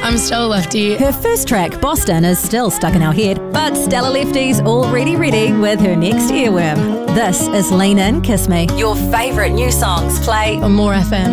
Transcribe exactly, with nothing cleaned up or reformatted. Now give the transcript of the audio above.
I'm Stella Lefty. Her first track, Boston, is still stuck in our head, but Stella Lefty's already ready with her next earworm. This is Lean In, Kiss Me. Your favourite new songs play On More F M.